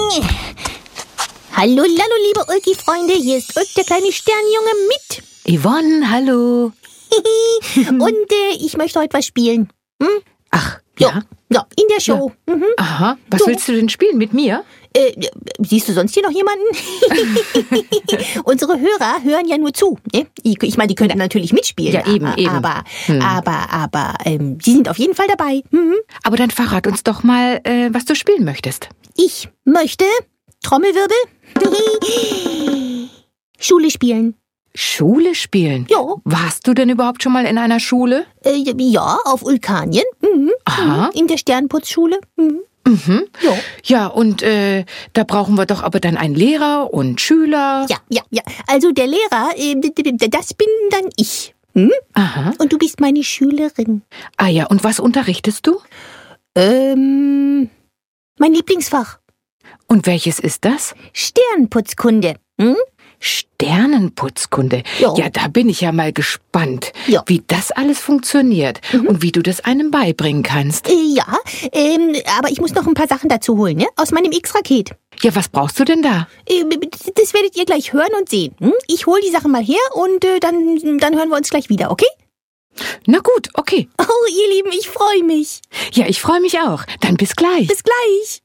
Hallo, liebe Ulki-Freunde, hier ist Ulk, der kleine Sternjunge mit. Yvonne, hallo. Und ich möchte heute was spielen. Ach, ja? Ja, in der Show. Ja. Aha, was So. willst du denn spielen mit mir? Siehst du sonst hier noch jemanden? Unsere Hörer hören ja nur zu. Ne? Ich meine, die könnten natürlich mitspielen. Ja, eben. Aber sie sind auf jeden Fall dabei. Aber dann verrat uns doch mal, was du spielen möchtest. Ich möchte Trommelwirbel Schule spielen. Schule spielen? Ja. Warst du denn überhaupt schon mal in einer Schule? Ja, auf Ulkanien. Aha. In der Sternputzschule. Ja. Ja, und da brauchen wir doch aber dann einen Lehrer und Schüler. Ja. Also der Lehrer, das bin dann ich. Aha. Und du bist meine Schülerin. Ah ja, und was unterrichtest du? Mein Lieblingsfach. Und welches ist das? Sternputzkunde. Sternenputzkunde. Ja. Ja, da bin ich ja mal gespannt, Ja. wie das alles funktioniert und wie du das einem beibringen kannst. Ja, aber ich muss noch ein paar Sachen dazu holen, ne? Aus meinem X-Raket. Ja, was brauchst du denn da? Das werdet ihr gleich hören und sehen. Ich hol die Sachen mal her und dann hören wir uns gleich wieder, okay? Na gut, okay. Oh, ihr Lieben, ich freue mich. Ja, ich freue mich auch. Dann bis gleich. Bis gleich.